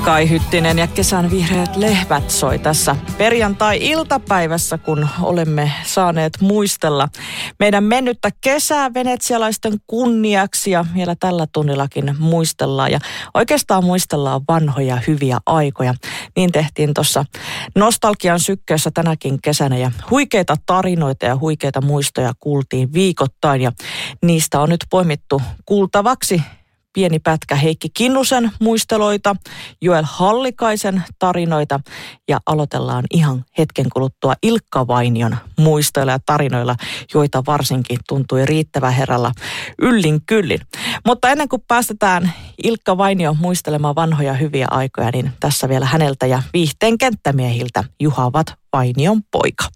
Kai Hyttinen ja Kesän vihreät lehmät soi tässä perjantai-iltapäivässä, kun olemme saaneet muistella meidän mennyttä kesää venetsialaisten kunniaksi ja vielä tällä tunnillakin muistellaan. Ja oikeastaan muistellaan vanhoja hyviä aikoja. Niin tehtiin tuossa nostalgian sykkeessä tänäkin kesänä ja huikeita tarinoita ja huikeita muistoja kuultiin viikoittain ja niistä on nyt poimittu kuultavaksi pieni pätkä Heikki Kinnusen muisteloita, Joel Hallikaisen tarinoita ja aloitellaan ihan hetken kuluttua Ilkka Vainion muistoilla ja tarinoilla, joita varsinkin tuntui riittävän herralla yllin kyllin. Mutta ennen kuin päästetään Ilkka Vainio muistelemaan vanhoja hyviä aikoja, niin tässä vielä häneltä ja viihteen kenttämiehiltä Juha Vainion poika.